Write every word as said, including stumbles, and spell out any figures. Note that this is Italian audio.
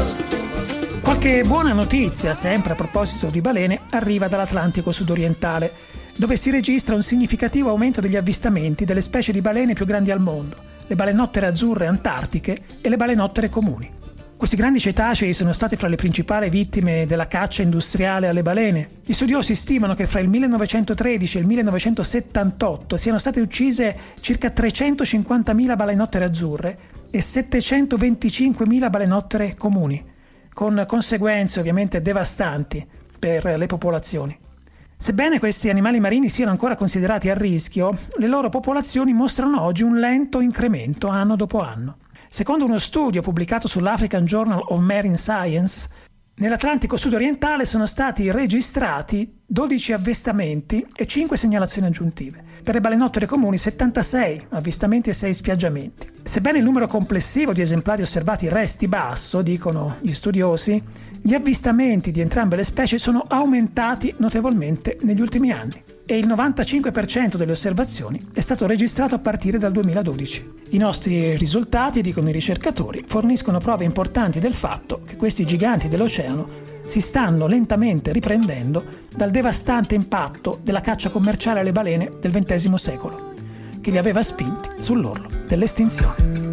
Qualche buona notizia, sempre a proposito di balene, arriva dall'Atlantico sudorientale, dove si registra un significativo aumento degli avvistamenti delle specie di balene più grandi al mondo, le balenottere azzurre antartiche e le balenottere comuni. Questi grandi cetacei sono stati fra le principali vittime della caccia industriale alle balene. Gli studiosi stimano che fra il millenovecentotredici e il millenovecentosettantotto siano state uccise circa trecentocinquantamila balenottere azzurre e settecentoventicinquemila balenottere comuni, con conseguenze ovviamente devastanti per le popolazioni. Sebbene questi animali marini siano ancora considerati a rischio, le loro popolazioni mostrano oggi un lento incremento anno dopo anno. Secondo uno studio pubblicato sull'African Journal of Marine Science, nell'Atlantico sudorientale sono stati registrati dodici avvistamenti e cinque segnalazioni aggiuntive. Per le balenottere comuni settantasei avvistamenti e sei spiaggiamenti. Sebbene il numero complessivo di esemplari osservati resti basso, dicono gli studiosi, gli avvistamenti di entrambe le specie sono aumentati notevolmente negli ultimi anni e il novantacinque per cento delle osservazioni è stato registrato a partire dal duemiladodici. I nostri risultati, dicono i ricercatori, forniscono prove importanti del fatto che questi giganti dell'oceano si stanno lentamente riprendendo dal devastante impatto della caccia commerciale alle balene del ventesimo secolo, che li aveva spinti sull'orlo dell'estinzione.